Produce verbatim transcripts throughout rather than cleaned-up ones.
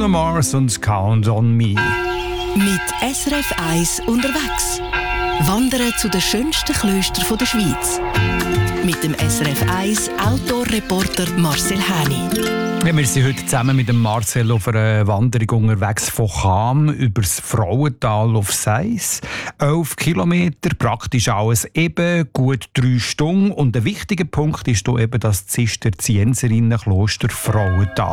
Mars und Count on Me. Mit S R F eins unterwegs. Wandern zu den schönsten Klöstern der Schweiz. Mit dem S R F eins Outdoor-Reporter Marcel Häni. Ja, wir sind heute zusammen mit dem Marcel auf einer Wanderung unterwegs von Cham über das Frauental auf Seis. Elf Kilometer, praktisch alles eben, gut drei Stunden. Und ein wichtiger Punkt ist hier eben das Zisterzienserinnenkloster Frauental.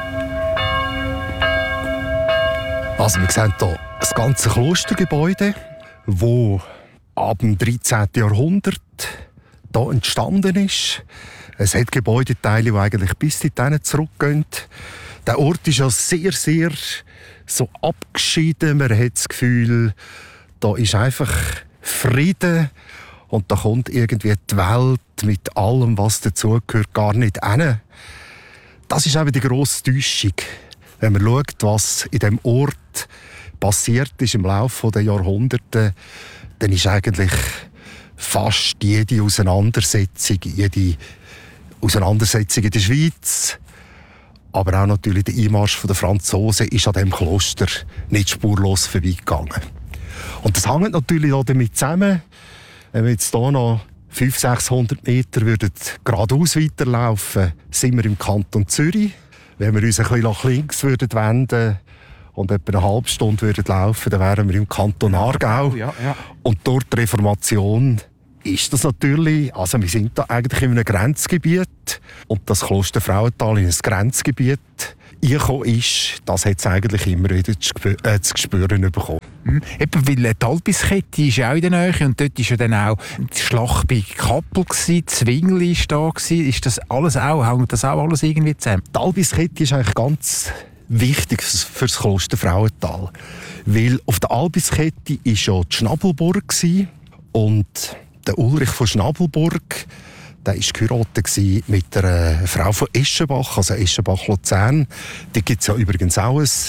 Also wir sehen hier das ganze Klostergebäude, das ab dem dreizehnten Jahrhundert hier entstanden ist. Es hat Gebäudeteile, die eigentlich bis dorthin zurückgehen. Der Ort ist ja sehr, sehr so abgeschieden. Man hat das Gefühl, da ist einfach Frieden und da kommt irgendwie die Welt mit allem, was dazugehört, gar nicht hin. Das ist eben die grosse Täuschung. Wenn man schaut, was in diesem Ort passiert ist im Laufe der Jahrhunderte, dann ist eigentlich fast jede Auseinandersetzung, jede Auseinandersetzung in der Schweiz, aber auch natürlich der Einmarsch der Franzosen ist an diesem Kloster nicht spurlos vorbeigegangen. Und das hängt natürlich auch damit zusammen, wenn wir jetzt hier noch fünfhundert, sechshundert Meter würden geradeaus weiterlaufen, sind wir im Kanton Zürich. Wenn wir uns ein bisschen nach links würden wenden und etwa eine halbe Stunde würden laufen, dann wären wir im Kanton Aargau. Ja, ja. Und durch die Reformation ist das natürlich, also wir sind da eigentlich in einem Grenzgebiet und das Kloster Frauental in ein Grenzgebiet eingekommen ist, das hat es eigentlich immer wieder zu, gespür, äh, zu spüren bekommen. Mhm. Eben, weil die Alpiskette ist ja auch in der Nähe und dort war ja dann auch die Schlacht bei Kappel, Zwingli war da. Ist das alles auch, hängt das auch alles irgendwie zusammen? Die Alpiskette ist eigentlich ganz wichtig für das Kloster Frauental, weil auf der Alpiskette war ja die Schnabelburg und der Ulrich von Schnabelburg, der war geheiratet mit einer Frau von Eschenbach, also Eschenbach-Luzern. Da gibt es ja übrigens auch ein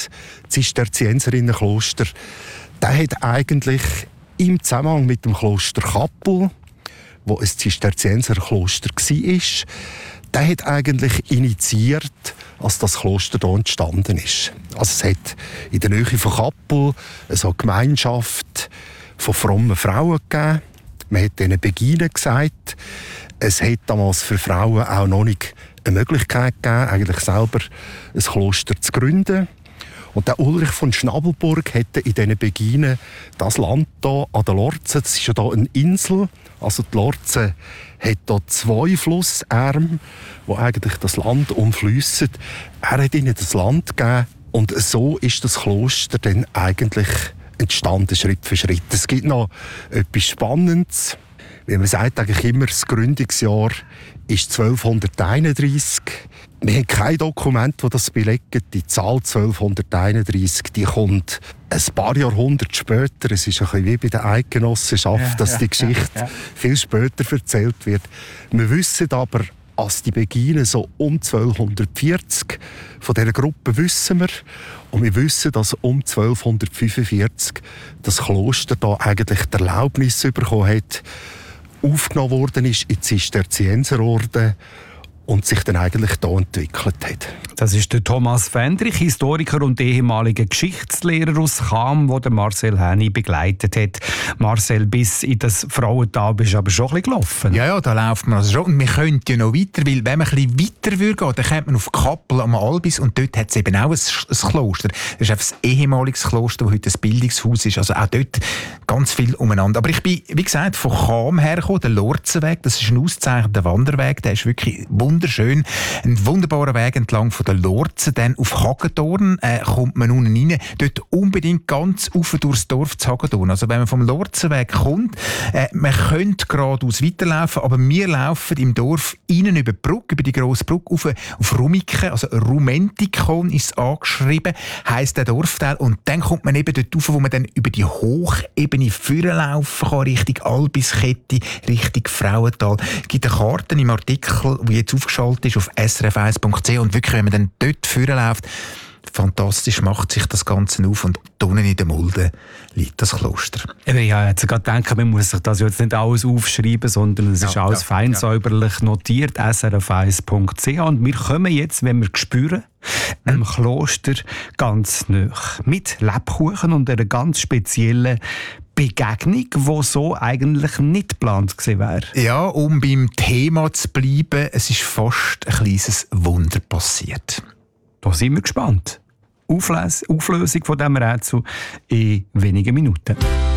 Zisterzienserinnenkloster. Der hat eigentlich im Zusammenhang mit dem Kloster Kappel, wo ein Zisterzienserkloster war, der hat eigentlich initiiert, als das Kloster hier entstanden ist. Also es hat in der Nähe von Kappel eine Gemeinschaft von frommen Frauen gegeben. Man hat ihnen Beginen gesagt. Es hat damals für Frauen auch noch nicht eine Möglichkeit gegeben, eigentlich selber ein Kloster zu gründen. Und der Ulrich von Schnabelburg hätte in diesen Beginen das Land hier an der Lorze, das ist ja hier eine Insel, also die Lorze hat hier zwei Flussarme, die eigentlich das Land umfliessen. Er hat ihnen das Land gegeben und so ist das Kloster dann eigentlich entstanden, Schritt für Schritt. Es gibt noch etwas Spannendes. Wie man sagt eigentlich immer, das Gründungsjahr ist zwölfhunderteinunddreissig. Wir haben kein Dokument, das das belegt. Die Zahl zwölfhunderteinunddreissig, die kommt ein paar Jahrhunderte später. Es ist ein bisschen wie bei der Eidgenossenschaft, ja, dass ja, die Geschichte ja, ja. viel später erzählt wird. Wir wissen aber, als die Beginen so um zwölfhundertvierzig, von dieser Gruppe wissen wir. Und wir wissen, dass um zwölfhundertfünfundvierzig das Kloster da eigentlich die Erlaubnis bekommen hat, aufgenommen worden ist in die Zisterzienserorden und sich dann eigentlich hier entwickelt hat. Das ist der Thomas Fendrich, Historiker und ehemaliger Geschichtslehrer aus Cham, der Marcel Häni begleitet hat. Marcel, bis in das Frauental bist du aber schon ein bisschen gelaufen. Ja, ja, da läuft man also schon. Und wir könnten ja noch weiter, weil wenn man ein bisschen weiter würde gehen, dann kommt man auf Kappel am Albis und dort hat es eben auch ein, ein Kloster. Das ist einfach ein ehemaliges Kloster, das heute ein Bildungshaus ist. Also auch dort ganz viel umeinander. Aber ich bin, wie gesagt, von Cham hergekommen, der Lorzenweg. Das ist ein ausgezeichneter Wanderweg. Der ist wirklich wunderschön. Ein wunderbarer Weg entlang von der Lorze. Dann auf Hagedorn äh, kommt man unten rein. Dort unbedingt ganz rauf durchs Dorf zu Hagedorn. Also wenn man vom Lorzenweg kommt, äh, man könnte geradeaus weiterlaufen, aber wir laufen im Dorf innen über die Brücke, über die grosse Brücke, auf, auf Rumiken, also Rumentikon ist es angeschrieben, heisst der Dorfteil. Und dann kommt man eben dort rauf, wo man dann über die Hochebene vorlaufen kann, Richtung Alpiskette, Richtung Frauental. Es gibt eine Karte im Artikel, die jetzt aufgeschaltet ist auf s r f eins punkt c h und wirklich, wenn man dann dort vorläuft, fantastisch macht sich das Ganze auf und unten in der Mulde liegt das Kloster. Ich habe jetzt gerade gedacht, man muss sich das jetzt nicht alles aufschreiben, sondern es ja, ist alles ja, fein ja. säuberlich notiert, s r f eins punkt c h. Und wir kommen jetzt, wenn wir spüren, einem Kloster ganz nahe. Mit Lebkuchen und einer ganz speziellen Begegnung, die so eigentlich nicht geplant gewesen wäre. Ja, um beim Thema zu bleiben, es ist fast ein kleines Wunder passiert. Da sind wir gespannt. Auflös- Auflösung von diesem Rätsel in wenigen Minuten.